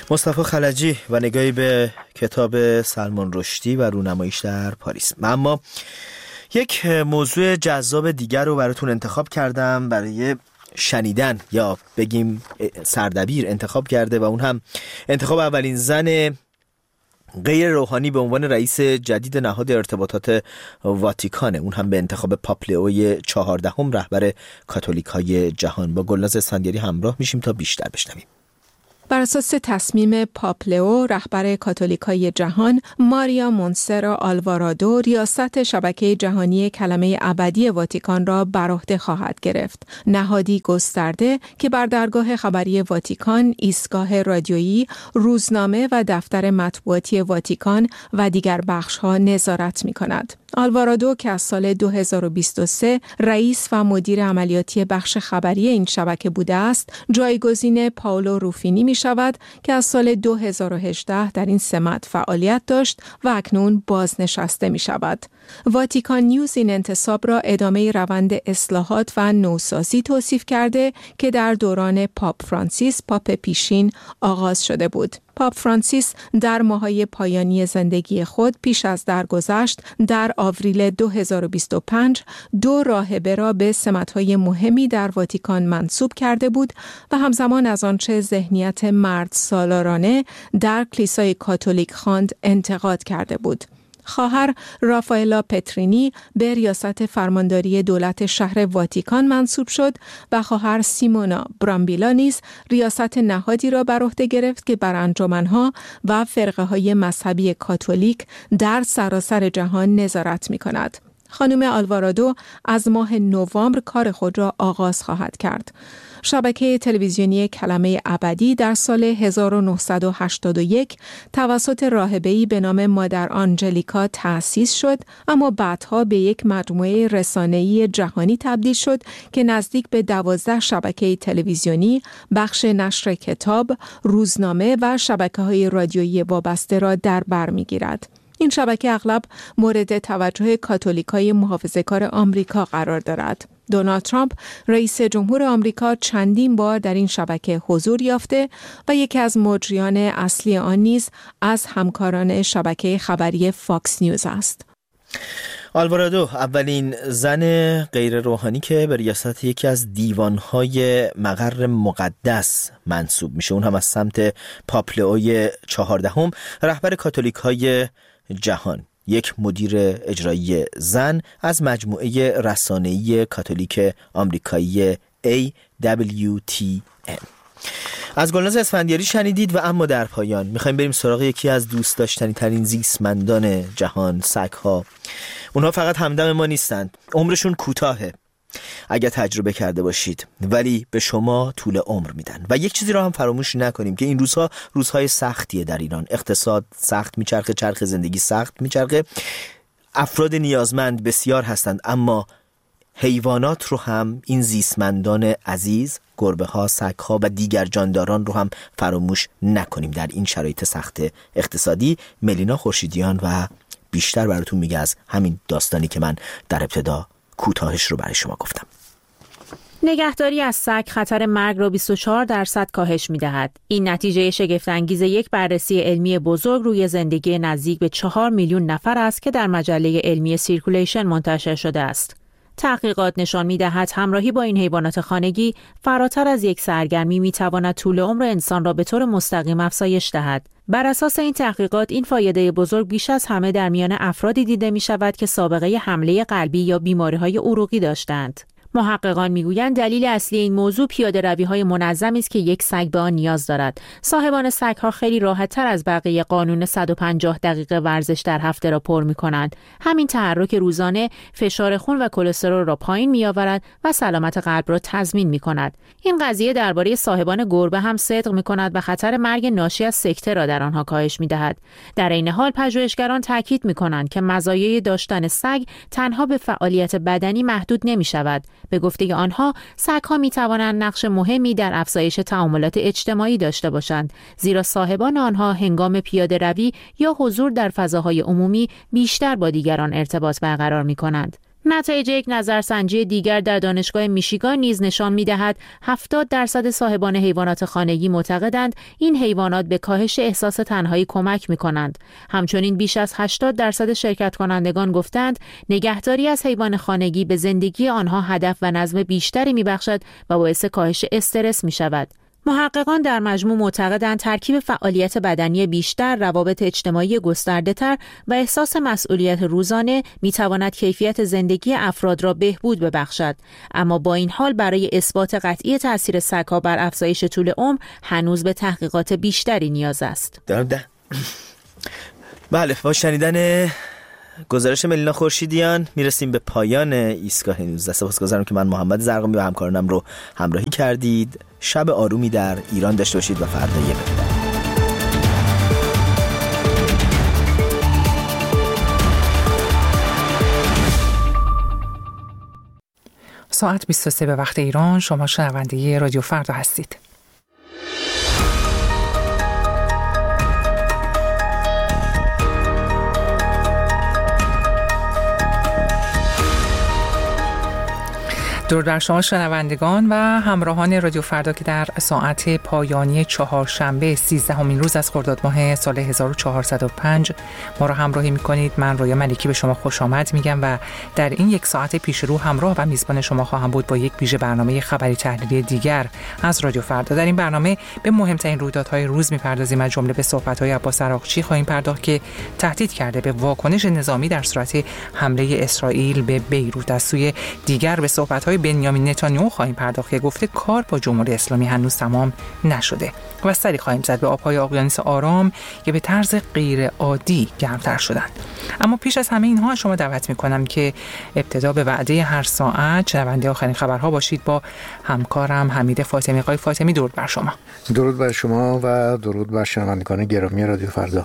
مصطفی خلجی و نگاهی به کتاب سلمان رشدی و رونماییش در پاریس. اما یک موضوع جذاب دیگر رو براتون انتخاب کردم برای شنیدن، یا بگیم سردبیر انتخاب کرده، و اون هم انتخاب اولین زن غیر روحانی به عنوان رئیس جدید نهاد ارتباطات واتیکانه، اون هم به انتخاب پاپ لئوی 14 رهبر کاتولیک‌های جهان. با گلناز اسفندیاری همراه میشیم تا بیشتر بشنویم. بر اساس تصمیم پاپ لئو رهبر کاتولیکای جهان، ماریا مونسرا آلوارادو ریاست شبکه جهانی کلمه ابدی واتیکان را بر عهده خواهد گرفت. نهادی گسترده که بر درگاه خبری واتیکان، ایستگاه رادیویی، روزنامه و دفتر مطبوعاتی واتیکان و دیگر بخش‌ها نظارت می‌کند. آلوارادو که از سال 2023 رئیس و مدیر عملیاتی بخش خبری این شبکه بوده است، جایگزین پائولو روفینی می شود که از سال 2018 در این سمت فعالیت داشت و اکنون بازنشسته می شود. واتیکان نیوز این انتصاب را ادامه روند اصلاحات و نوسازی توصیف کرده که در دوران پاپ فرانسیس، پاپ پیشین، آغاز شده بود. پاپ فرانسیس در ماه‌های پایانی زندگی خود پیش از درگذشت در آوریل 2025 2 راهبه را به سمت‌های مهمی در واتیکان منصوب کرده بود و همزمان از آنچه ذهنیت مرد سالارانه در کلیسای کاتولیک خواند انتقاد کرده بود. خواهر رافائلا پترینی به ریاست فرمانداری دولت شهر واتیکان منصوب شد و خواهر سیمونا برامبیلا نیز ریاست نهادی را بر عهده گرفت که بر انجمن‌ها و فرقه‌های مذهبی کاتولیک در سراسر جهان نظارت می‌کند. خانم آلوارادو از ماه نوامبر کار خود را آغاز خواهد کرد. شبکه تلویزیونی کلمه ابدی در سال 1981 توسط راهبه‌ای به نام مادر آنجلیکا تأسیس شد، اما بعدها به یک مجموعه رسانه‌ای جهانی تبدیل شد که نزدیک به 12 شبکه تلویزیونی، بخش نشر کتاب، روزنامه و شبکه‌های رادیویی وابسته را در بر می‌گیرد. این شبکه اغلب مورد توجه کاتولیکای محافظه‌کار آمریکا قرار دارد. دونالد ترامپ رئیس جمهور آمریکا چندین بار در این شبکه حضور یافته و یکی از مجریان اصلی آن نیز از همکاران شبکه خبری فاکس نیوز است. آلوارادو اولین زن غیر روحانی که به ریاست یکی از دیوانهای مقر مقدس منصوب میشه، اون هم از سمت پاپ لئوی 14 رهبر کاتولیک‌های جهان، یک مدیر اجرایی زن از مجموعه رسانه‌ای کاتولیک آمریکایی AWTN. از گلناز اسفندیاری شنیدید. و اما در پایان میخوایم بریم سراغ یکی از دوست داشتنی ترین زیستمندان جهان، سگ‌ها. اونها فقط همدم ما نیستند، عمرشون کوتاهه اگر تجربه کرده باشید، ولی به شما طول عمر میدن. و یک چیزی را هم فراموش نکنیم که این روزها روزهای سختیه در ایران. اقتصاد سخت میچرخه، چرخ زندگی سخت میچرخه، افراد نیازمند بسیار هستند، اما حیوانات رو هم، این زیستمندان عزیز، گربه ها، سگ ها و دیگر جانداران رو هم فراموش نکنیم در این شرایط سخت اقتصادی. ملینا خورشیدیان و بیشتر براتون میگه از همین داستانی که من در ابتدا کوتاهش رو برای شما گفتم. نگهداری از سگ خطر مرگ را 24% کاهش می‌دهد. این نتیجه شگفت‌انگیز یک بررسی علمی بزرگ روی زندگی نزدیک به 4 میلیون نفر است که در مجله علمی سیرکولیشن منتشر شده است. تحقیقات نشان می‌دهد همراهی با این حیوانات خانگی فراتر از یک سرگرمی می‌تواند طول عمر انسان را به طور مستقیم افزایش دهد. بر اساس این تحقیقات این فایده بزرگ بیش از همه در میان افرادی دیده می‌شود که سابقه حمله قلبی یا بیماری‌های عروقی داشتند. محققان میگویند دلیل اصلی این موضوع پیاده‌روی‌های منظمی است که یک سگ به آن نیاز دارد. صاحبان سگ‌ها خیلی راحت‌تر از بقیه قانون 150 دقیقه ورزش در هفته را پر می‌کنند. همین تحرک روزانه فشار خون و کلسترول را پایین می‌آورد و سلامت قلب را تضمین می‌کند. این قضیه درباره صاحبان گربه هم صدق می‌کند و خطر مرگ ناشی از سکته را در آنها کاهش می‌دهد. در این حال پژوهشگران تاکید می‌کنند که مزایای داشتن سگ تنها به فعالیت بدنی محدود نمی‌شود. به گفته آنها، سگ‌ها می‌توانند نقش مهمی در افزایش تعاملات اجتماعی داشته باشند، زیرا صاحبان آنها هنگام پیاده‌روی یا حضور در فضاهای عمومی بیشتر با دیگران ارتباط برقرار می‌کنند. نتایج یک نظرسنجی دیگر در دانشگاه میشیگان نیز نشان می‌دهد 70% صاحبان حیوانات خانگی معتقدند این حیوانات به کاهش احساس تنهایی کمک می‌کنند. همچنین بیش از 80% شرکت کنندگان گفتند نگهداری از حیوان خانگی به زندگی آنها هدف و نظم بیشتری می‌بخشد و باعث کاهش استرس می‌شود. محققان در مجموع معتقدند ترکیب فعالیت بدنی بیشتر، روابط اجتماعی گسترده‌تر و احساس مسئولیت روزانه می‌تواند کیفیت زندگی افراد را بهبود ببخشد. اما با این حال برای اثبات قطعی تأثیر سگ‌ها بر افزایش طول عمر هنوز به تحقیقات بیشتری نیاز است. بله، با شنیدن گزارش ملینا خورشیدیان میرسیم به پایان ایستگاه 19. سپاسگزارم که من محمد زرقامی و همکارانم رو همراهی کردید. شب آرومی در ایران داشته باشید و فردا یه بهتر. ساعت 23 به وقت ایران. شما شنونده رادیو فردا هستید. درود بر شما شنوندگان و همراهان رادیو فردا که در ساعت پایانی چهارشنبه 13مین روز از خرداد ماه سال 1405 ما را همراهی می‌کنید. من رویا ملکی به شما خوش آمد میگم و در این یک ساعت پیش رو همراه و میزبان شما خواهم بود با یک ویژه برنامه خبری تحلیلی دیگر از رادیو فردا. در این برنامه به مهمترین رویدادهای روز می‌پردازیم، از جمله به صحبت‌های عباس عراقچی خواهیم پرداخت که تهدید کرده به واکنش نظامی در صورت حمله اسرائیل به بیروت. از سوی دیگر به صحبت‌های بنیامین نتانیاهو خواهیم پرداخت که گفته کار با جمهوری اسلامی هنوز تمام نشده و سری خواهیم زد به آب‌های اقیانوس آرام که به طرز غیر عادی گرمتر شدند. اما پیش از همه اینها شما دعوت می‌کنم که ابتدا به وعده هر ساعت شنونده آخرین خبرها باشید با همکارم حمید فاطمی. آقای فاطمی درود بر شما. درود بر شما و درود بر شنوندگان گرامی رادیو فردا.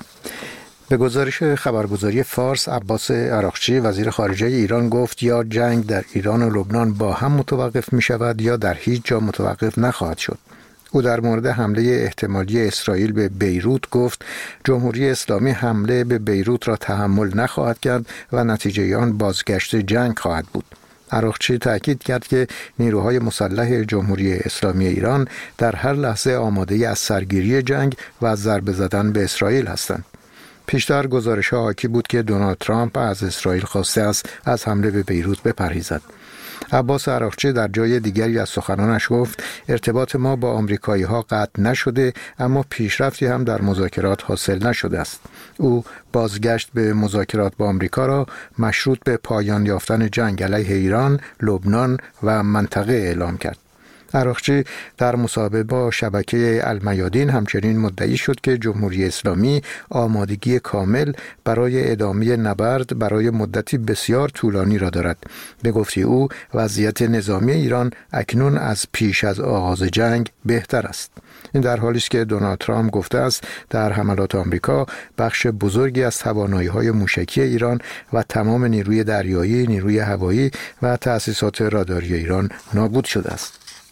به گزارش خبرگزاری فارس، عباس عراقچی وزیر خارجه ایران گفت یا جنگ در ایران و لبنان با هم متوقف می شود یا در هیچ جا متوقف نخواهد شد. او در مورد حمله احتمالی اسرائیل به بیروت گفت جمهوری اسلامی حمله به بیروت را تحمل نخواهد کرد و نتیجه آن بازگشت جنگ خواهد بود. عراقچی تأکید کرد که نیروهای مسلح جمهوری اسلامی ایران در هر لحظه آماده از سرگیری جنگ و از ضربه زدن به اسرائیل هستند. پیشتر گزارش‌ها حاکی بود که دونالد ترامپ از اسرائیل خواسته است از حمله به بیروت بپرهیزد. عباس عراقچی در جای دیگری از سخنانش گفت ارتباط ما با آمریکایی‌ها قطع نشده اما پیشرفتی هم در مذاکرات حاصل نشده است. او بازگشت به مذاکرات با آمریکا را مشروط به پایان یافتن جنگ علیه ایران، لبنان و منطقه اعلام کرد. عراقچی در مصاحبه با شبکه المیادین همچنین مدعی شد که جمهوری اسلامی آمادگی کامل برای ادامه نبرد برای مدتی بسیار طولانی را دارد. به گفته او وضعیت نظامی ایران اکنون از پیش از آغاز جنگ بهتر است. این در حالی است که دونالد ترامپ گفته است در حملات آمریکا بخش بزرگی از توانایی‌های موشکی ایران و تمام نیروی دریایی، نیروی هوایی و تأسیسات راداری ایران نابود شده است.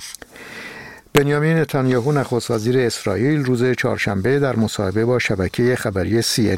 بنیامین نتانیاهو نخست وزیر اسرائیل روز چهارشنبه در مصاحبه با شبکه خبری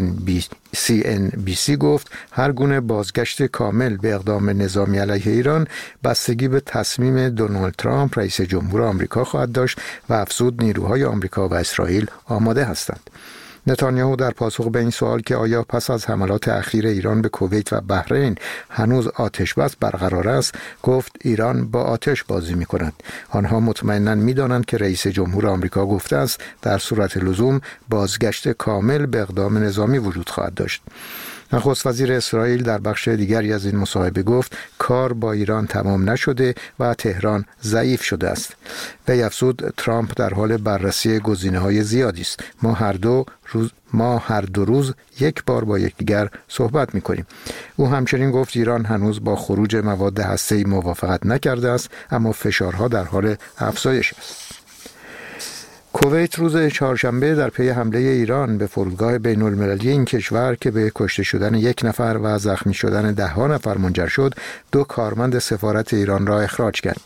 CNBC گفت هر گونه بازگشت کامل به اقدام نظامی علیه ایران بستگی به تصمیم دونالد ترامپ رئیس جمهور آمریکا خواهد داشت و افزود نیروهای آمریکا و اسرائیل آماده هستند. نتانیاهو در پاسخ به این سوال که آیا پس از حملات اخیر ایران به کویت و بحرین هنوز آتش بس برقرار است، گفت ایران با آتش بازی می کند. آنها مطمئناً می دانند که رئیس جمهور آمریکا گفته است در صورت لزوم بازگشت کامل به اقدام نظامی وجود خواهد داشت. نخست وزیر اسرائیل در بخش دیگری از این مصاحبه گفت کار با ایران تمام نشده و تهران ضعیف شده است. وی افزود ترامپ در حال بررسی گزینه‌های زیادی است. ما هر دو روز یک بار با یکدیگر صحبت می‌کنیم. او همچنین گفت ایران هنوز با خروج مواد هسته‌ای موافقت نکرده است اما فشارها در حال افزایش است. کویت روز چهارشنبه در پی حمله ایران به فرودگاه بین‌المللی این کشور که به کشته شدن یک نفر و زخمی شدن 10 نفر منجر شد 2 کارمند سفارت ایران را اخراج کرد.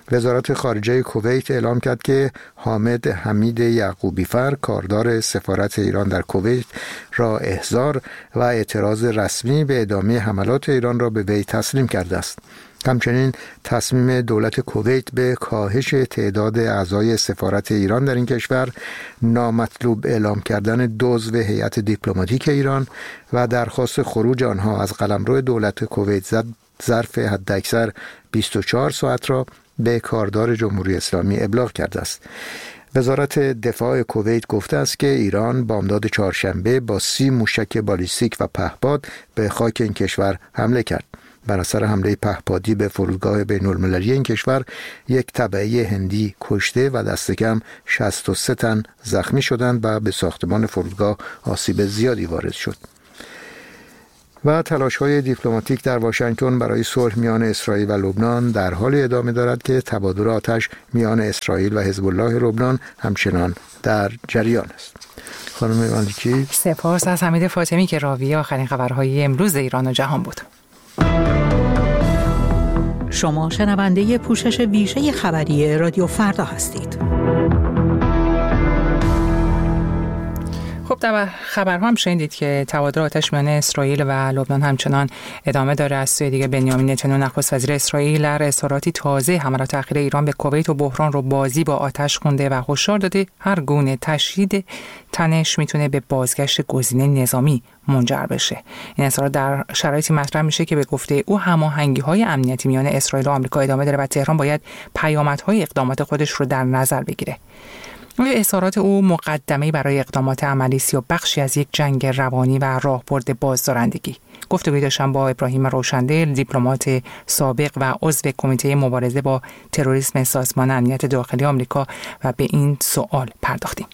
وزارت خارجه کویت اعلام کرد که حامد حمید یعقوبی‌فر کاردار سفارت ایران در کویت را احضار و اعتراض رسمی به ادامه حملات ایران را به وی تسلیم کرده است. همچنین تصمیم دولت کویت به کاهش تعداد اعضای سفارت ایران در این کشور، نامطلوب اعلام کردن عضو هیئت دیپلماتیک ایران و درخواست خروج آنها از قلمرو دولت کویت ظرف حداکثر 24 ساعت را به کاردار جمهوری اسلامی ابلاغ کرده است. وزارت دفاع کویت گفته است که ایران بامداد چهارشنبه با 30 موشک بالیستیک و پهپاد به خاک این کشور حمله کرد. بر اثر حمله پهپادی به فرودگاه بین‌المللی این کشور، یک تبعی هندی کشته و دست کم 63 تن زخمی شدند و به ساختمان فرودگاه آسیب زیادی وارد شد. و تلاش‌های دیپلماتیک در واشنگتن برای صلح میان اسرائیل و لبنان در حال ادامه دارد که تبادل آتش میان اسرائیل و حزب الله لبنان همچنان در جریان است. خانم مالکی، سپاس از حمید فاطمی که راوی آخرین خبرهای امروز ایران و جهان بود. شما شنونده پوشش ویژه خبری رادیو فردا هستید. خب در خبرها هم شنیدید که تبادل آتش میان اسرائیل و لبنان همچنان ادامه داره. از سوی دیگه بنیامین نتانیاهو نخست وزیر اسرائیل در اظهاراتی تازه حملات اخیر ایران به کویت و بحران رو بازی با آتش خونده و هشدار داده هر گونه تشدید تنش میتونه به بازگشت گزینه نظامی منجر بشه. این اظهارات در شرایطی مطرح میشه که به گفته او هماهنگی‌های امنیتی میان اسرائیل و آمریکا ادامه داره و تهران باید پیامدهای اقدامات خودش رو در نظر بگیره. اظهارات او مقدمه‌ای برای اقدامات عملی است یا بخشی از یک جنگ روانی و راهبرد بازدارندگی. گفتگویی داشتم با ابراهیم روشندل، دیپلمات سابق و عضو کمیته مبارزه با تروریسم سازمان امنیت داخلی آمریکا و به این سوال پرداختیم.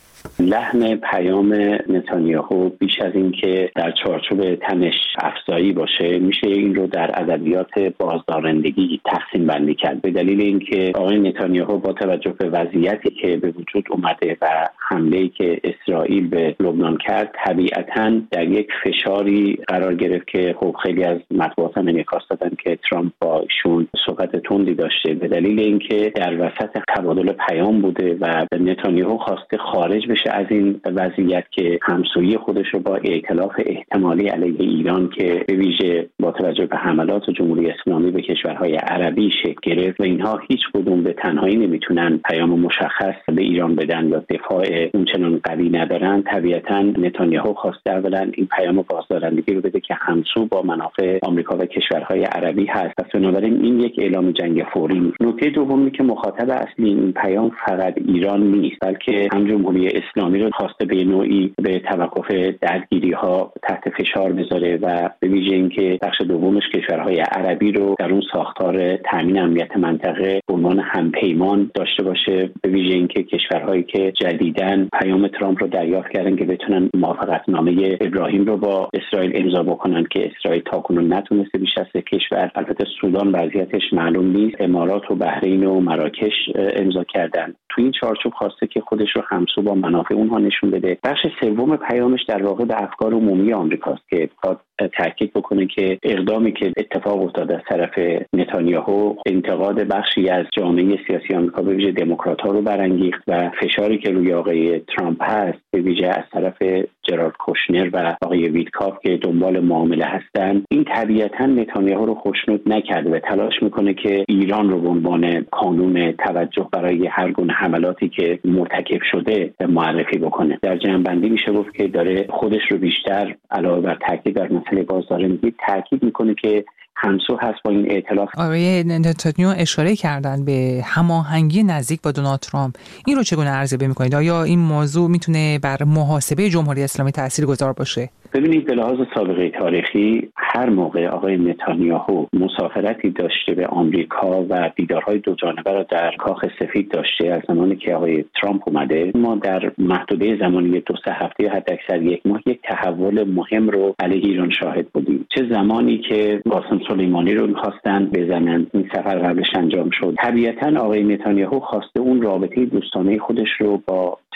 لحن پیام نتانیاهو بیش از این که در چارچوب تنش افزایی باشه، میشه این رو در ادبیات بازدارندگی تقسیم بندی کرد، به دلیل اینکه آقای نتانیاهو با توجه به وضعیتی که به وجود اومده و حمله‌ای که اسرائیل به لبنان کرد، طبیعتاً در یک فشاری قرار گرفت که خب خیلی از مطبوعات هم انعکاس دادن که ترامپ با ایشون صحبت تندی داشته، به دلیل اینکه در وسط تبادل پیام بوده و نتانیاهو خواسته خارج بشه از این وضعیت که همسویی خودش رو با ائتلاف احتمالی علیه ایران که به ویژه با توجه به حملات جمهوری اسلامی به کشورهای عربی شکل گرفت و اینها هیچ کدوم به تنهایی نمیتونن پیام مشخص به ایران بدن یا دفاع اونچنان قوی ندارن، طبیعتاً نتانیاهو خواسته اولا این پیام بازدارندگی رو بده که همسو با منافع آمریکا و کشورهای عربی هست. پس بنابراین این یک اعلام جنگ فوری نیست. نکته دومی که مخاطب اصلی این پیام فقط ایران نیست، بلکه هم جمهوری اسلامی رو خواسته به نوعی به توقف درگیری‌ها تحت فشار بذاره و به ویژه اینکه بخش دومش کشورهای عربی رو در اون ساختار تامین امنیت منطقه به عنوان همپیمان داشته باشه، به ویژه اینکه کشورهایی که جدیداً پیام ترامپ رو دریافت کردن که بتونن موافقتنامه ابراهیم رو با اسرائیل امضا بکنن که اسرائیل تاکنون نتونسته بیش از 3 کشور، البته سودان وضعیتش معلوم نیست، امارات و بحرین و مراکش امضا کردن. تو این چارچوب خواسته که خودش رو همسو با منافع اونها نشون بده. بخش سوم پیامش در واقع به افکار عمومی آمریکاست که تاکید بکنه که اقدامی که اتفاق افتاده از طرف نتانیاهو انتقاد بخشی از جامعه سیاسی آمریکا به ویژه دموکرات‌ها رو برانگیخت و فشاری که روی آقای ترامپ هست به ویژه از طرف جرارد کوشنر و آقای ویتکاف که دنبال معامله هستن، این طبیعتاً نتانیاهو رو خوشنود نکرده و تلاش میکنه که ایران رو به عنوان کانون توجه برای هر گونه حملاتی که مرتکب شده معرفی بکنه. در جمع‌بندی میشه گفت که داره خودش رو بیشتر علاوه بر تاکید بر مسئله بازدارندگی تاکید میکنه که همسو هست با این ائتلاف. آقای نتانیاهو اشاره کردن به هماهنگی نزدیک با دونالد ترامپ. این رو چگونه ارزیابی میکنید؟ آیا این موضوع میتونه بر محاسبه جمهوری اسلامی تاثیرگذار باشه؟ ببینید، به لحاظ سابقه تاریخی هر موقع آقای نتانیاهو مسافرتی داشته به آمریکا و دیدارهای دو جانبه را در کاخ سفید داشته از زمانی که آقای ترامپ اومده، ما در محدوده زمانی 2-3 هفته یا حد اکثر 1 ماه یک تحول مهم رو علیه ایران شاهد بودیم. چه زمانی که قاسم سلیمانی رو می‌خواستن بزنن، این سفر قبلش انجام شد. طبیعتاً آقای نتانیاهو خواسته اون رابطه دوستانه خودش رو با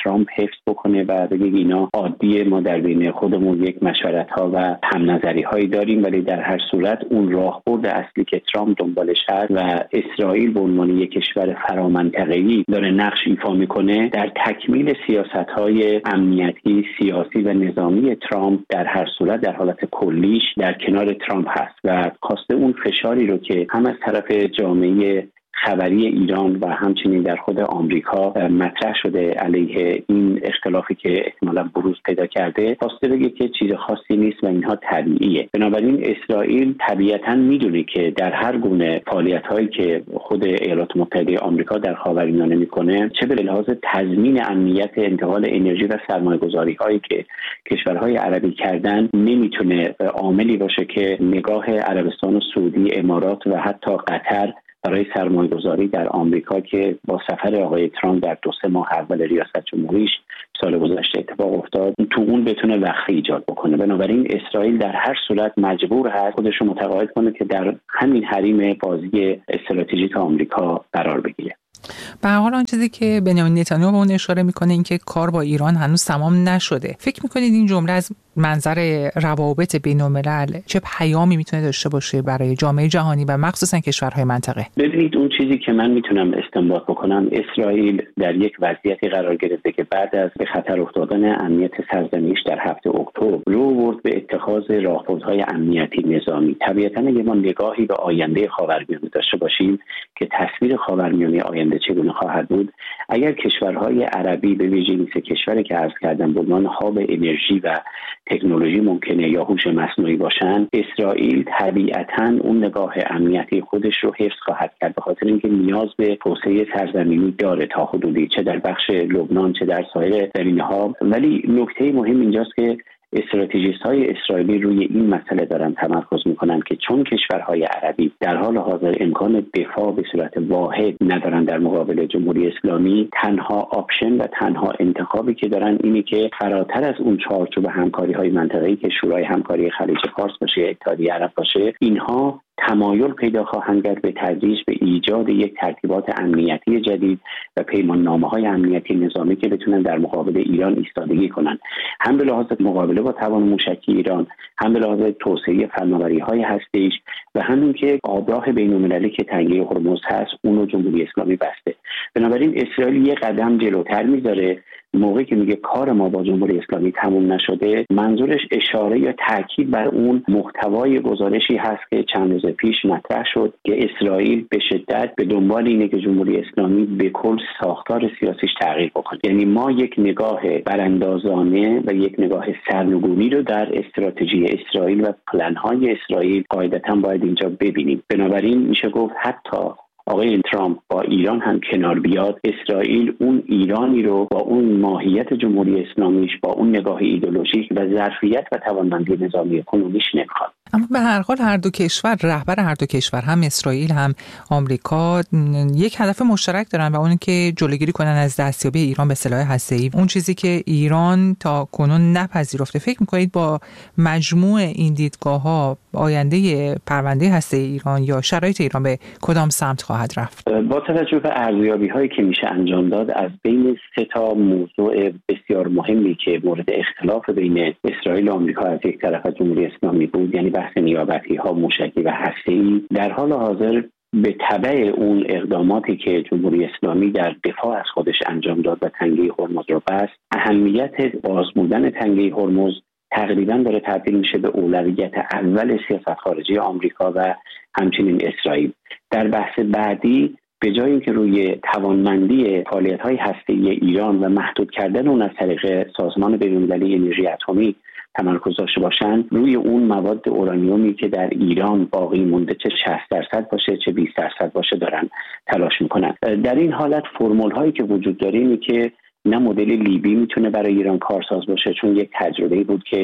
ترامپ حفظ بکنه و بگه اینا عادیه، ما در بین خودمون یک مشورت‌ها و هم نظری‌هایی داریم، ولی در هر صورت اون راهبرد اصلی که ترامپ دنبالش هست و اسرائیل به عنوان یک کشور فرامنطقه‌ای داره نقش ایفا میکنه در تکمیل سیاست‌های امنیتی، سیاسی و نظامی ترامپ در هر صورت در حالت کلیش در کنار ترامپ هست و خواسته اون فشاری رو که هم از طرف جامعه خبری ایران و همچنین در خود آمریکا مطرح شده علیه این اختلافی که احتمالاً بروز پیدا کرده، خواسته بگه که چیز خاصی نیست و اینها طبیعیه. بنابراین اسرائیل طبیعتاً میدونه که در هر گونه فعالیت‌هایی که خود ایالات متحده آمریکا در خاورمیانه میکنه، چه به لحاظ تضمین امنیت انتقال انرژی و سرمایه‌گذاری‌هایی که کشورهای عربی کردن، نمیتونه عاملی باشه که نگاه عربستان و سعودی، امارات و حتی قطر برای سرمایه‌گذاری در آمریکا که با سفر آقای ترامپ در 2-3 ماه اول ریاست جمهوریش سال گذشته اتفاق افتاد، تو اون بتونه وقفه ایجاد بکنه. بنابراین اسرائیل در هر صورت مجبور هست خودش رو متقاعد کنه که در همین حریم بازی استراتژیک آمریکا قرار بگیره. به هر حال آن چیزی که بنیامین نتانیاهو به اون اشاره میکنه این که کار با ایران هنوز تمام نشده. فکر میکنید این جمله از منظر روابط بین‌الملل چه پیامی میتونه داشته باشه برای جامعه جهانی و مخصوصا کشورهای منطقه؟ ببینید، اون چیزی که من میتونم استنباط بکنم، اسرائیل در یک وضعیتی قرار گرفته که بعد از به خطر افتادن امنیت سرزمینیش در 7 اکتبر رو برد به اتخاذ راهبردهای امنیتی نظامی. طبیعتاً اگه ما نگاهی به آینده خاورمیانه داشته باشیم که تصویر خاورمیانه آینده چگونه خواهد بود، اگر کشورهای عربی به ویژه مثل کشوری که عرض کردم به عنوان هاب انرژی و تکنولوژی ممکنه یا هوش مصنوعی باشن، اسرائیل طبیعتاً اون نگاه امنیتی خودش رو حفظ خواهد کرد، به خاطر اینکه نیاز به توسعه سرزمینی داره تا حدودی، چه در بخش لبنان چه در سایر زمینه‌ها. ولی نکته مهم اینجاست که استراتژیست‌های اسرائیلی روی این مسئله دارن تمرکز میکنن که چون کشورهای عربی در حال حاضر امکان دفاع به صورت واحد ندارن در مقابل جمهوری اسلامی، تنها آپشن و تنها انتخابی که دارن اینی که فراتر از اون چارچوب همکاری‌های منطقه‌ای که شورای همکاری خلیج فارس باشه، اتحادیه عرب باشه، اینها تمایل پیدا خواهند کرد به تدریج به ایجاد یک ترتیبات امنیتی جدید و پیماننامه‌های امنیتی نظامی که بتونن در مقابل ایران ایستادگی کنن، هم به لحاظ مقابله با توان موشکی ایران، هم به لحاظ توسعه فناوری‌های هسته‌ایش و همین که آبراه بین‌المللی که تنگه هرمز هست اونو جمهوری اسلامی بسته. بنابراین اسرائیل یک قدم جلوتر میذاره. موقعی که میگه کار ما با جمهوری اسلامی تموم نشده، منظورش اشاره یا تاکید بر اون محتوای گزارشی هست که چند روز پیش مطرح شد که اسرائیل به شدت به دنبال اینه که جمهوری اسلامی به کل ساختار سیاسیش تغییر بکنه. یعنی ما یک نگاه براندازانه و یک نگاه سرنگونی رو در استراتژی اسرائیل و پلن‌های اسرائیل قاعدتاً باید اینجا ببینیم. بنابراین میشه گفت حتی آقای ترامپ با ایران هم کنار بیاد، اسرائیل اون ایرانی رو با اون ماهیت جمهوری اسلامیش، با اون نگاه ایدئولوژیک و ظرفیت و توانمندی نظامی کنونیش نمیخواد. اما به هر حال هر دو کشور، رهبر هر دو کشور، هم اسرائیل هم آمریکا، یک هدف مشترک دارن و اون که جلوگیری کنن از دستیابی ایران به سلاح هسته‌ای. اون چیزی که ایران تا کنون نپذیرفته. فکر می‌کنید با مجموع این دیدگاه‌ها آینده پرونده هسته‌ای ایران یا شرایط ایران به کدام سمت خواهد رفت؟ با توجه به ارزیابی‌هایی که میشه انجام داد، از بین 3 تا موضوع بسیار مهمی که مورد اختلاف بین اسرائیل و آمریکا از یک طرف از جمهوری اسلامی بود، یعنی بحث نیابتی‌ها، موشکی و هسته‌ای، در حال حاضر به تبع اون اقداماتی که جمهوری اسلامی در دفاع از خودش انجام داد و تنگه هرمز رو بست، اهمیت باز بودن تنگه هرمز تقریباً داره تبدیل میشه به اولویت اول سیاست خارجی آمریکا و همچنین اسرائیل. در بحث بعدی به جای اینکه روی توانمندی فعالیت‌های هسته‌ای ایران و محدود کردن اون از طریق سازمان بین‌المللی انرژی اتمی تمرکز داشته باشن، روی اون مواد اورانیومی که در ایران باقی مونده، چه 60% باشه چه 20% باشه، دارن تلاش میکنن. در این حالت فرمول هایی که وجود داره اینه که نه مدل لیبی میتونه برای ایران کارساز باشه، چون یک تجربه بود که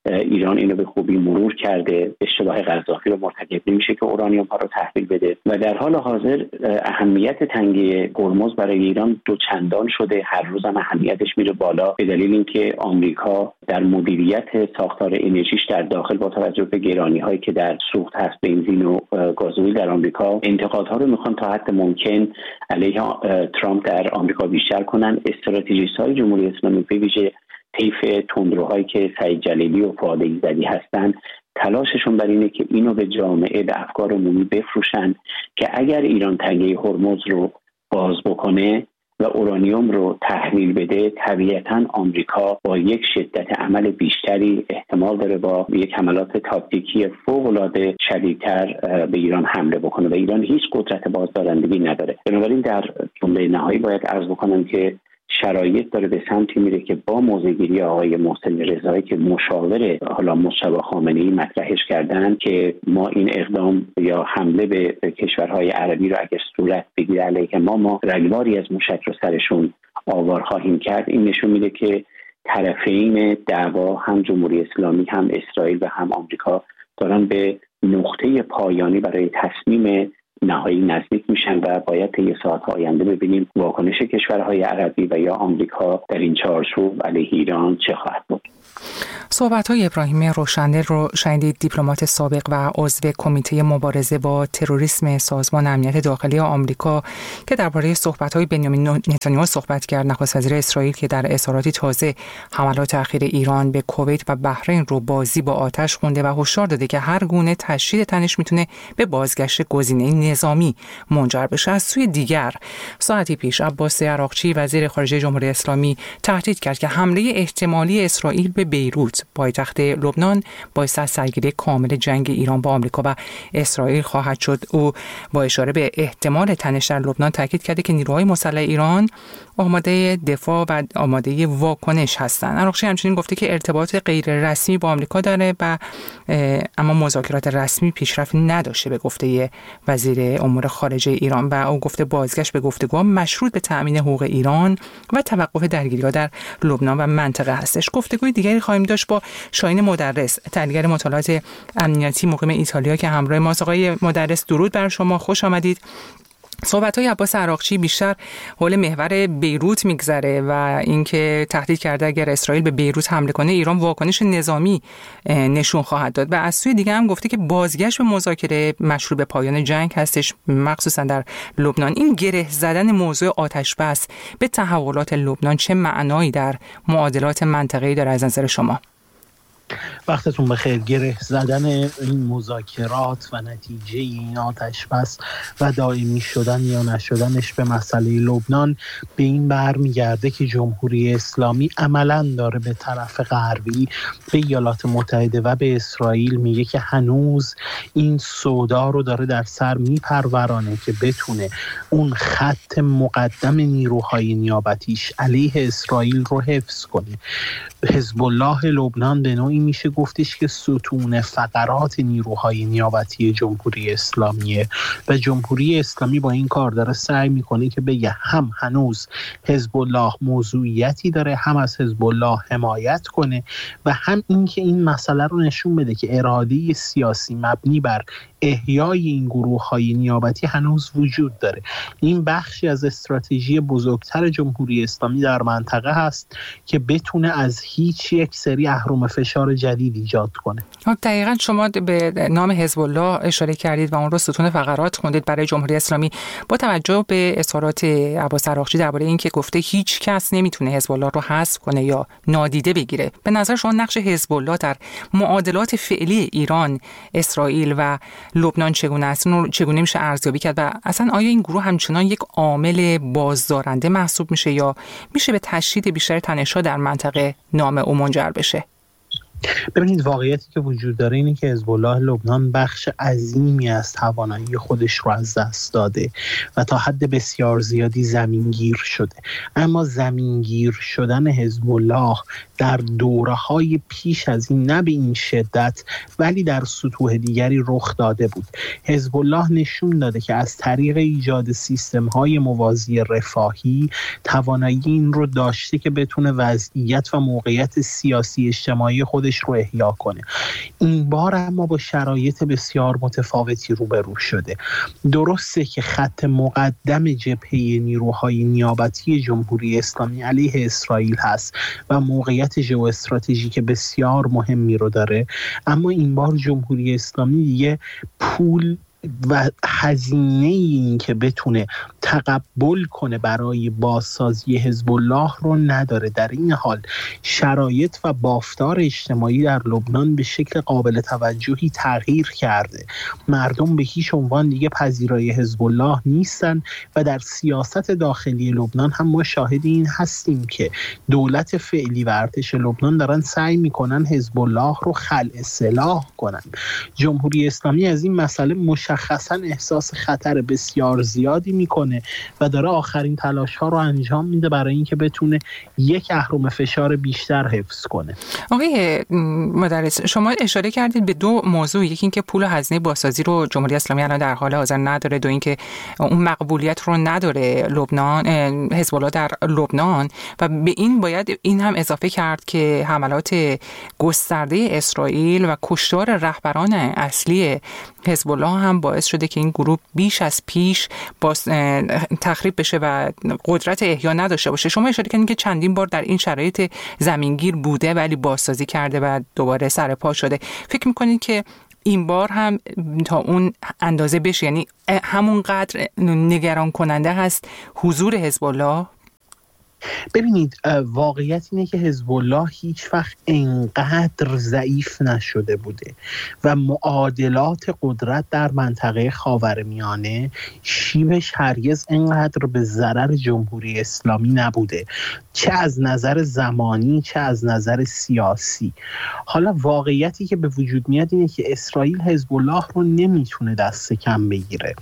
ایران اینو به خوبی مرور کرده، اشتباه قذافی رو مرتکب نمیشه که اورانیوم ها رو تحویل بده و در حال حاضر اهمیت تنگه هرمز برای ایران دوچندان شده، هر روز هم اهمیتش میره بالا به دلیل اینکه آمریکا در مدیریت ساختار انرژیش در داخل با توجه به گرانی هایی که در سوخت هست، بنزین و گازوئیل در آمریکا، انتقادها رو میخوان تا حد ممکن علیه ترامپ در آمریکا بیشتر کنن. استراتژیست های جمهوری اسلامی به ویژه طیف تندروهایی که سعید جلیلی و فؤاد ایزدی هستن، تلاششون بر اینه که اینو به جامعه، به افکار عمومی بفروشن که اگر ایران تنگه هرمز رو باز بکنه و اورانیوم رو تحویل بده، طبیعتاً آمریکا با یک شدت عمل بیشتری احتمال داره با یک حملات تاکتیکی فوق‌العاده شدیدتر به ایران حمله بکنه و ایران هیچ قدرت بازدارندگی نداره. بنابراین در جمله نهایی باید عرض بکنم که شرایط داره به سمتی میره که با موضع‌گیری آقای محسن رضایی که مشاور حالا مجتبی خامنه‌ای مطرحش کردن که ما این اقدام یا حمله به کشورهای عربی رو اگر صورت بگیره علیه ما رگباری از موشک رو سرشون آوار خواهیم کرد، این نشون میده که طرفین دعوا هم جمهوری اسلامی، هم اسرائیل و هم آمریکا دارن به نقطه پایانی برای تصمیم نهایی نزدیک میشن و باید طی ساعت‌های آینده ببینیم واکنش کشورهای عربی و یا آمریکا در این چارچوب علیه ایران چه خواهد بود. صحبت‌های ابراهیم روشندل رو شنیدید، دیپلمات سابق و عضو کمیته مبارزه با تروریسم سازمان امنیت داخلی آمریکا که درباره صحبت‌های بنیامین نتانیاهو صحبت کرد، نخست وزیر اسرائیل که در اظهاراتی تازه حملات اخیر ایران به کویت و بحرین رو بازی با آتش خونده و هشدار داده که هر گونه تشدید تنش میتونه به بازگشت گزینه نظامی منجر بشه. از سوی دیگر ساعتی پیش عباس عراقچی وزیر خارجه جمهوری اسلامی تهدید کرد که حمله احتمالی اسرائیل به بیروت پایتخت لبنان باعث سرگیری کامل جنگ ایران با آمریکا و اسرائیل خواهد شد. او با اشاره به احتمال تنش در لبنان تاکید کرده که نیروهای مسلح ایران آماده دفاع و آماده واکنش هستند. عراقچی همچنین گفته که ارتباط غیر رسمی با آمریکا داره و اما مذاکرات رسمی پیشرفت نداشته به گفته وزیر امور خارجه ایران و او گفته بازگشت به گفتگوها مشروط به تأمین حقوق ایران و توقف درگیری‌ها در لبنان و منطقه هستش. گفتگوی دیگری خواهیم داشت با شاهین مدرس، تحلیلگر مطالعات امنیتی مقیم ایتالیا که همراه ماست. آقای مدرس درود بر شما، خوش آمدید. صحبت‌های عباس عراقچی بیشتر حول محور بیروت میگذره و اینکه تهدید کرده اگر اسرائیل به بیروت حمله کنه ایران واکنش نظامی نشون خواهد داد و از سوی دیگه هم گفته که بازگشت به مذاکره مشروط به پایان جنگ هستش، مخصوصا در لبنان. این گره زدن موضوع آتش بس به تحولات لبنان چه معنایی در معادلات منطقه‌ای داره از نظر شما؟ وقتتون بخیر. گره زدن این مذاکرات و نتیجه این آتش بس و دائمی شدن یا نشدنش به مسئله لبنان به این برمیگرده که جمهوری اسلامی عملاً داره به طرف غربی، به ایالات متحده و به اسرائیل میگه که هنوز این سودا رو داره در سر میپرورانه که بتونه اون خط مقدم نیروهای نیابتیش علیه اسرائیل رو حفظ کنه. حزب الله لبنان به نوعی میشه گفتش که ستون فقرات نیروهای نیابتی جمهوری اسلامیه و جمهوری اسلامی با این کار داره سعی میکنه که بگه هم هنوز حزب الله موضوعیتی داره، هم از حزب الله حمایت کنه و هم اینکه این مسئله رو نشون بده که اراده سیاسی مبنی بر احیای این گروه‌های نیابتی هنوز وجود داره. این بخشی از استراتژی بزرگتر جمهوری اسلامی در منطقه هست که بتونه از هیچ یک سری اهرم فشار جدید ایجاد کنه. دقیقاً شما به نام حزب الله اشاره کردید و اون رو ستون فقرات خوندید برای جمهوری اسلامی. با توجه به اظهارات عباس عراقچی درباره اینکه گفته هیچ کس نمیتونه حزب الله رو حذف کنه یا نادیده بگیره، به نظر شما نقش حزب الله در معادلات فعلی ایران، اسرائیل و لبنان چگونه است؟ چگونه میشه ارزیابی کرد و اصلا آیا این گروه همچنان یک عامل بازدارنده محسوب میشه یا میشه به تشدید بیشتر تنش‌ها در منطقه نام او منجر بشه؟ ببینید، واقعیتی که وجود داره اینه که حزب الله لبنان بخش عظیمی از توانایی خودش رو از دست داده و تا حد بسیار زیادی زمینگیر شده. اما زمینگیر شدن حزب الله در دوره‌های پیش از این نه به این شدت ولی در سطوح دیگری رخ داده بود. حزب الله نشون داده که از طریق ایجاد سیستم‌های موازی رفاهی توانایی این رو داشته که بتونه وضعیت و موقعیت سیاسی اجتماعی خودش خودش رو احیا کنه. این بار اما با شرایط بسیار متفاوتی روبرو شده. درسته که خط مقدم جبهه نیروهای نیابتی جمهوری اسلامی علیه اسرائیل هست و موقعیت ژئواستراتژیک بسیار مهمی رو داره، اما این بار جمهوری اسلامی دیگه پول و هزینه این که بتونه تقبل کنه برای بازسازی حزب الله رو نداره. در این حال شرایط و بافتار اجتماعی در لبنان به شکل قابل توجهی تغییر کرده. مردم به هیچ عنوان دیگه پذیرای حزب الله نیستن و در سیاست داخلی لبنان هم ما شاهد این هستیم که دولت فعلی و ارتش لبنان دارن سعی میکنن حزب الله رو خلع سلاح کنن. جمهوری اسلامی از این مسئله مشخصاً احساس خطر بسیار زیادی میکنه و داره آخرین تلاش‌ها رو انجام میده برای اینکه بتونه یک اهرم فشار بیشتر حفظ کنه. آقای مدرس، شما اشاره کردید به دو موضوع، یکی اینکه پول و هزینه بازسازی رو جمهوری اسلامی الان در حال حاضر نداره، دو اینکه اون مقبولیت رو نداره لبنان حزب الله در لبنان، و به این باید این هم اضافه کرد که حملات گسترده اسرائیل و کشتار رهبران اصلی حزب الله هم باعث شده که این گروه بیش از پیش تخریب بشه و قدرت احیا نداشته باشه. شما اشاره کردین که چندین بار در این شرایط زمینگیر بوده ولی بازسازی کرده و دوباره سر پا شده. فکر میکنید که این بار هم تا اون اندازه بشه، یعنی همونقدر نگران کننده هست حضور حزب الله؟ ببینید، واقعیت اینه که حزب الله هیچ وقت انقدر ضعیف نشده بوده و معادلات قدرت در منطقه خاورمیانه شیبش هرگز انقدر به ضرر جمهوری اسلامی نبوده، چه از نظر زمانی چه از نظر سیاسی. حالا واقعیتی که به وجود میاد اینه که اسرائیل حزب الله رو نمیتونه دست کم بگیره،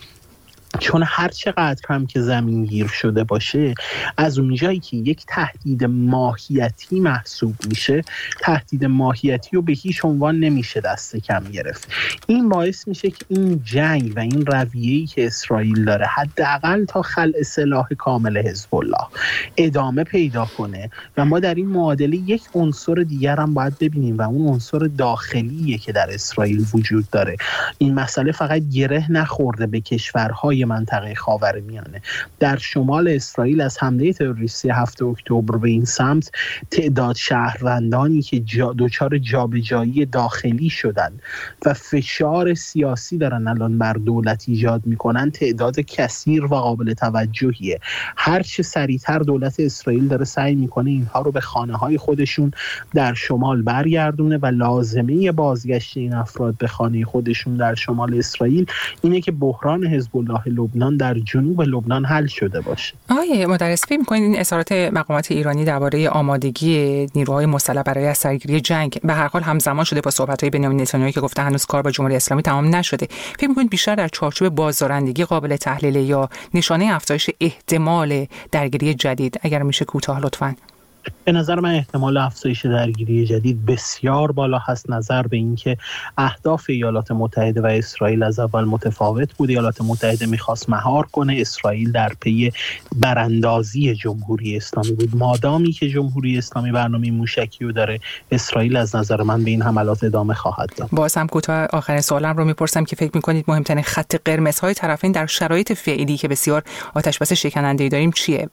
چون هر چقدر هم که زمینگیر شده باشه، از اونجایی که یک تهدید ماهیتی محسوب میشه، تهدید ماهیتی رو به هیچ عنوان نمیشه دست کم گرفت. این باعث میشه که این جنگ و این رویه‌ای که اسرائیل داره حداقل تا خلع سلاح کامل حزب الله ادامه پیدا کنه و ما در این معادله یک عنصر دیگر هم باید ببینیم و اون عنصر داخلیه که در اسرائیل وجود داره. این مسئله فقط گره نخورده به کشورهای منطقه خاورمیانه. در شمال اسرائیل از حمله تروریستی 7 اکتبر به این سمت تعداد شهروندانی که دچار جابجایی داخلی شدن و فشار سیاسی دارن الان بر دولت ایجاد میکنن تعداد کثیر و قابل توجهیه. هر چه سریعتر دولت اسرائیل داره سعی میکنه اینها رو به خانه‌های خودشون در شمال برگردونه و لازمه بازگشت این افراد به خانه خودشون در شمال اسرائیل اینه که بحران حزب الله لبنان در جنوب لبنان حل شده باشه. آقای مدرس، فکر می‌کنید این اظهارات مقامات ایرانی درباره آمادگی نیروهای مسلح برای از سرگیری جنگ به هر حال همزمان شده با صحبت‌های بنیامین نتانیاهو که گفته هنوز کار با جمهوری اسلامی تمام نشده، فکر می‌کنید بیشتر در چارچوب بازدارندگی قابل تحلیل یا نشانه افزایش احتمال درگیری جدید؟ اگر میشه کوتاه لطفاً. به نظر من احتمال افزایش درگیری جدید بسیار بالا هست، نظر به اینکه اهداف ایالات متحده و اسرائیل از اول متفاوت بود. ایالات متحده میخواست مهار کنه، اسرائیل در پی براندازی جمهوری اسلامی بود. مادامی که جمهوری اسلامی برنامه موشکی رو داره، اسرائیل از نظر من به این حملات ادامه خواهد داد. باز هم کوتاه آخرین سوالم رو میپرسم که فکر میکنید مهمترین خط قرمزهای طرفین در شرایط فعلی که بسیار آتش‌بس شکننده‌ای داریم چیه؟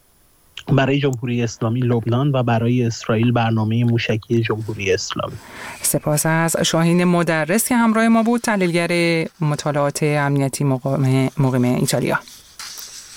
برای جمهوری اسلامی لبنان و برای اسرائیل برنامه موشکی جمهوری اسلامی. سپاس از شاهین مدرس که همراه ما بود، تحلیلگر مطالعات امنیتی مقیم ایتالیا.